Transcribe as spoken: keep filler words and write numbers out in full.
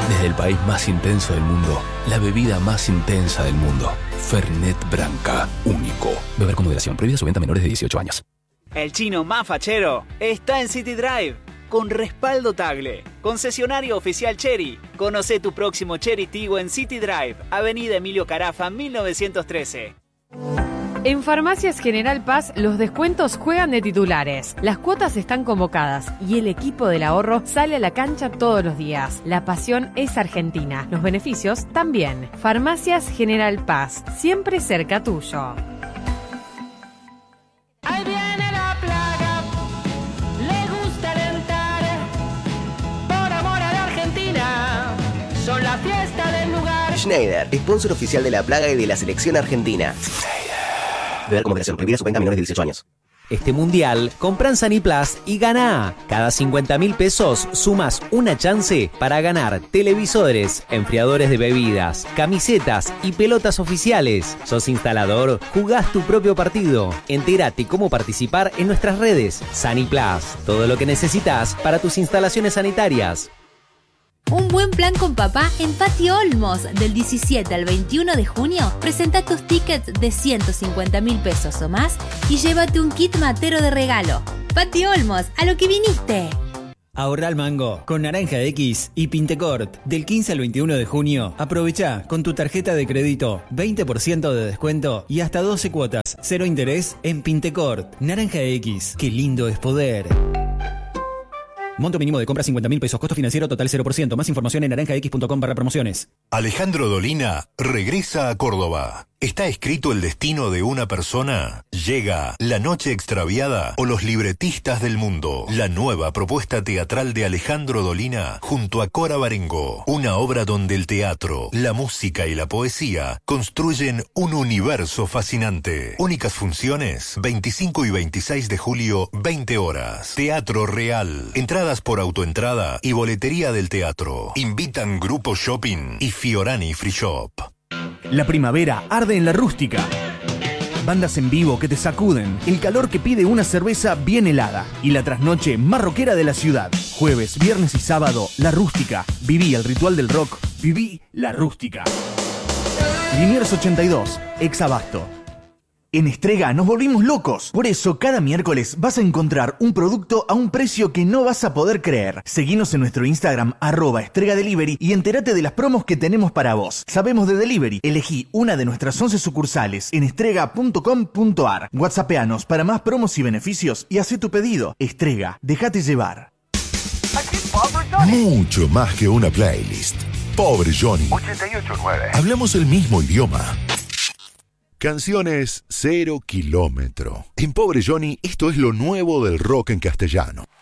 Desde el país más intenso del mundo, la bebida más intensa del mundo. Fernet Branca, único. Beber con moderación. Prohibida su venta a menores de dieciocho años. El chino más fachero está en City Drive, con respaldo Tagle, concesionario oficial Chery. Conoce tu próximo Chery Tiggo en City Drive, Avenida Emilio Carafa, mil novecientos trece. En Farmacias General Paz, los descuentos juegan de titulares. Las cuotas están convocadas y el equipo del ahorro sale a la cancha todos los días. La pasión es argentina, los beneficios también. Farmacias General Paz, siempre cerca tuyo. Ahí viene la plaga, le gusta alentar, por amor a la Argentina, son la fiesta del lugar. Schneider, sponsor oficial de la plaga y de la selección argentina. Beber con moderación. Prohibida su venta a menores de dieciocho años. Este mundial, compra en Saniplas y gana. Cada cincuenta mil pesos sumas una chance para ganar televisores, enfriadores de bebidas, camisetas y pelotas oficiales. ¿Sos instalador? Jugás tu propio partido. Entérate cómo participar en nuestras redes. Saniplas, todo lo que necesitas para tus instalaciones sanitarias. Un buen plan con papá en Patio Olmos. Del diecisiete al veintiuno de junio, presenta tus tickets de ciento cincuenta mil pesos o más y llévate un kit matero de regalo. Patio Olmos, a lo que viniste. Ahorra al mango con Naranja X y Pintecort. Del quince al veintiuno de junio, aprovecha con tu tarjeta de crédito veinte por ciento de descuento y hasta doce cuotas, cero interés en Pintecort. Naranja X, qué lindo es poder. Monto mínimo de compra cincuenta mil pesos. Costo financiero total cero por ciento. Más información en naranjax.com barra promociones. Alejandro Dolina regresa a Córdoba. ¿Está escrito el destino de una persona? Llega La Noche Extraviada o Los Libretistas del Mundo. La nueva propuesta teatral de Alejandro Dolina junto a Cora Barengo. Una obra donde el teatro, la música y la poesía construyen un universo fascinante. Únicas funciones, veinticinco y veintiséis de julio, veinte horas. Teatro Real. Entradas por autoentrada y boletería del teatro. Invitan Grupo Shopping y Fiorani Free Shop. La primavera arde en La Rústica. Bandas en vivo que te sacuden, el calor que pide una cerveza bien helada y la trasnoche más rockera de la ciudad. Jueves, viernes y sábado, La Rústica. Viví el ritual del rock, viví La Rústica. Liniers ochenta y dos, ex Abasto. En Estrega nos volvimos locos. Por eso, cada miércoles vas a encontrar un producto a un precio que no vas a poder creer. Seguinos en nuestro Instagram, arroba Estrega Delivery, y entérate de las promos que tenemos para vos. Sabemos de delivery. Elegí una de nuestras once sucursales en estrega punto com punto ar. WhatsAppeanos para más promos y beneficios y hacé tu pedido. Estrega, déjate llevar. Mucho más que una playlist. Pobre Johnny. ochenta y ocho nueve. Hablamos el mismo idioma. Canciones cero kilómetro. En Pobre Johnny, esto es lo nuevo del rock en castellano.